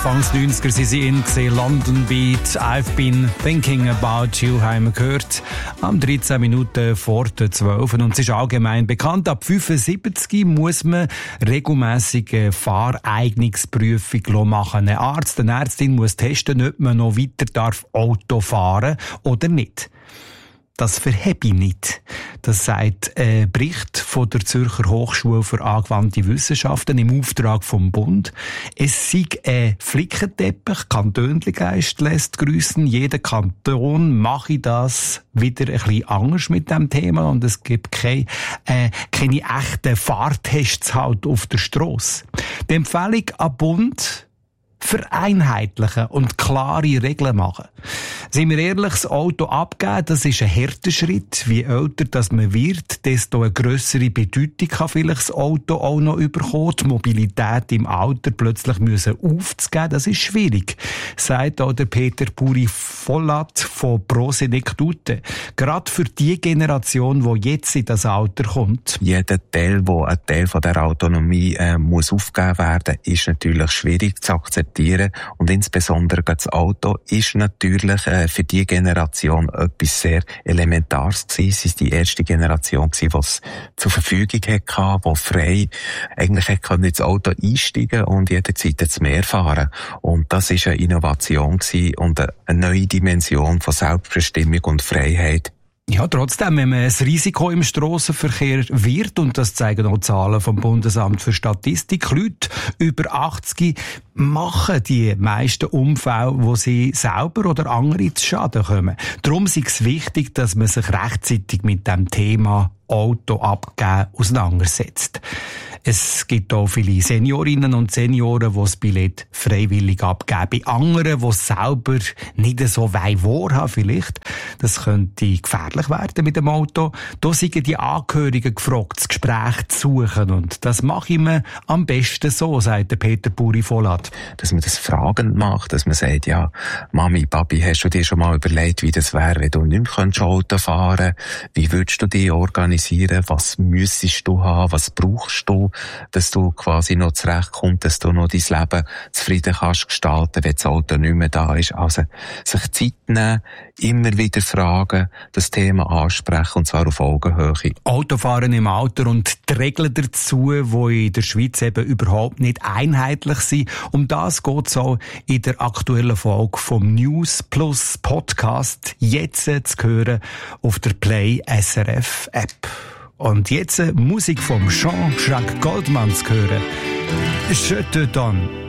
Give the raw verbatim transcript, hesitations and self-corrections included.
Anfangs neunziger sind sie in gesehen, London Beat, I've been thinking about you, haben wir gehört, am dreizehn Minuten vor der zwölf. Und es ist allgemein bekannt, ab fünfundsiebzig muss man regelmäßige Fahreignungsprüfung machen. Ein Arzt, eine Ärztin muss testen, ob man noch weiter darf Auto fahren oder nicht. Das verhebe ich nicht. Das sagt ein Bericht von der Zürcher Hochschule für angewandte Wissenschaften im Auftrag vom Bund. Es sei ein Flickenteppich, Kantönligeist lässt grüssen. Jeder Kanton mache das wieder ein bisschen anders mit dem Thema und es gibt keine, äh, keine echten Fahrtests halt auf der Strasse. Die Empfehlung an Bund: vereinheitlichen und klare Regeln machen. Sind wir ehrlich, das Auto abgeben, das ist ein harter Schritt. Je älter das man wird, desto eine grössere Bedeutung kann vielleicht das Auto auch noch überkommen. Die Mobilität im Alter plötzlich müssen aufzugeben, das ist schwierig, sagt auch der Peter Puri-Vollat von Prosenektute. Gerade für die Generation, die jetzt in das Alter kommt. Jeder Teil, wo ein Teil von der Autonomie äh, muss aufgegeben werden, ist natürlich schwierig zu akzeptieren. Und insbesondere das Auto ist natürlich äh, für die Generation etwas sehr Elementares gewesen. Es ist die erste Generation gewesen, die es zur Verfügung hatte, die frei eigentlich hätte ins Auto einsteigen und jederzeit ins Meer fahren. Und das ist eine Innovation gewesen und eine neue Dimension von Selbstbestimmung und Freiheit. Ja, trotzdem, wenn man ein Risiko im Strassenverkehr wird, und das zeigen auch Zahlen vom Bundesamt für Statistik, Leute über achtzig machen die meisten Unfälle, wo sie selber oder andere zu Schaden kommen. Darum ist es wichtig, dass man sich rechtzeitig mit dem Thema Auto abgeben auseinandersetzt. Es gibt auch viele Seniorinnen und Senioren, die das Billett freiwillig abgeben. Bei anderen, die es selber nicht so weit wahrhaben vielleicht. Das könnte gefährlich werden mit dem Auto. Da sind die Angehörigen gefragt, das Gespräch zu suchen. Und das mache ich mir am besten so, sagt der Peter Puri-Vollat. Dass man das fragend macht, dass man sagt, ja, Mami, Papi, hast du dir schon mal überlegt, wie das wäre, wenn du nicht mehr Auto fahren könntest? Wie würdest du dich organisieren? Was müsstest du haben? Was brauchst du, dass du quasi noch zurechtkommst, dass du noch dein Leben zufrieden kannst gestalten, wenn das Auto nicht mehr da ist. Also, sich Zeit nehmen, immer wieder fragen, das Thema ansprechen, und zwar auf Augenhöhe. Autofahren im Alter und die Regeln dazu, die in der Schweiz eben überhaupt nicht einheitlich sind. Um das geht es auch in der aktuellen Folge vom News Plus Podcast, jetzt zu hören auf der Play S R F App. Und jetzt Musik vom Jean-Jacques Goldman zu hören. Je te donne.